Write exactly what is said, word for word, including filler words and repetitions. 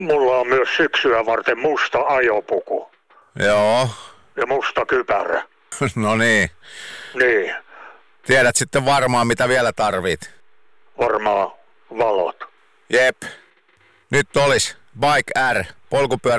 Mulla on myös syksyä varten musta ajopuku. Joo. Ja musta kypärä. No niin. Niin. Tiedät sitten varmaan, mitä vielä tarvit. Varmaan valot. Jep. Nyt olis Bike R, polkupyörä